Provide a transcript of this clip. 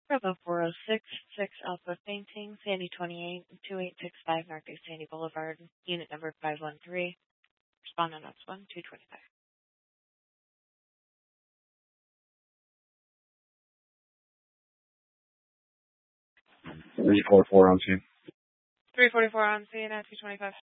Bravo 4066 Alpha Painting, Sandy 28, 2865 Northeast Sandy Boulevard, unit number 513. Respondent on 225. 344 on scene. 344 on scene at 225.